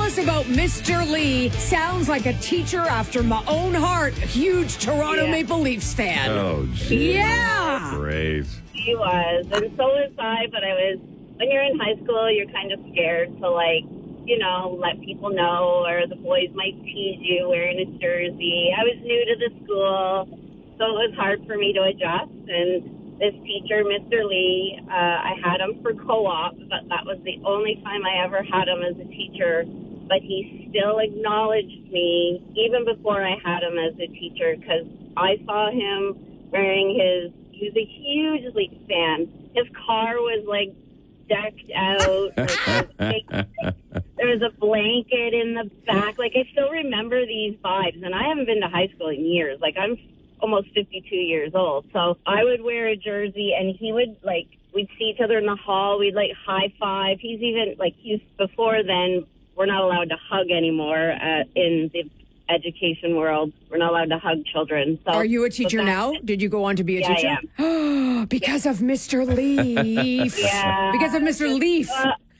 us about Mr. Lee. Sounds like a teacher after my own heart. Huge Toronto Maple Leafs fan. Oh, geez. Yeah. Great. He was, and so was I, but when you're in high school, you're kind of scared to, let people know, or the boys might tease you wearing a jersey. I was new to the school, so it was hard for me to adjust, and this teacher, Mr. Lee, I had him for co-op, but that was the only time I ever had him as a teacher, but he still acknowledged me even before I had him as a teacher, because I saw him wearing he was a huge Leafs fan. His car was decked out. There was a blanket in the back. I still remember these vibes, and I haven't been to high school in years. I'm almost 52 years old. So I would wear a jersey, and he would, we'd see each other in the hall. We'd, high five. He's even, before then, we're not allowed to hug anymore in the education world. We're not allowed to hug children. So, are you a teacher now? Did you go on to be a teacher? I am. Because of Mr. Leaf. Yeah. Because of Mr. Leaf.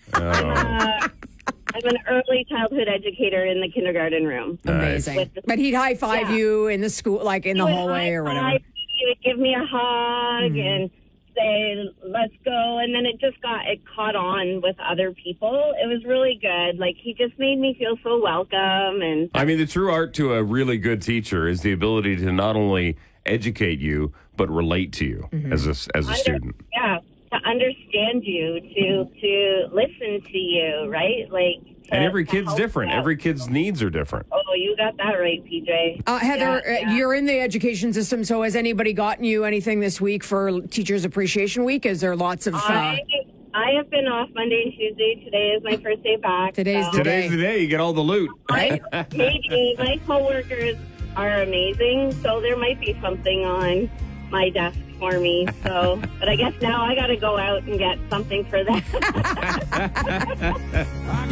I'm an early childhood educator in the kindergarten room. Amazing. But he'd high five you in the school, in the hallway or whatever. He would give me a hug and say, let's go. And then it caught on with other people. It was really good. He just made me feel so welcome. And I mean, the true art to a really good teacher is the ability to not only educate you, but relate to you as a student. Yeah. To understand you, to listen to you, right? And every kid's different. Every kid's needs are different. Oh, you got that right, PJ. Heather, you're in the education system, so has anybody gotten you anything this week for Teachers Appreciation Week? Is there lots of... I have been off Monday and Tuesday. Today is my first day back. Today's the day. You get all the loot. Right? Maybe. My coworkers are amazing, so there might be something on my desk for me. So, but I guess now I got to go out and get something for that.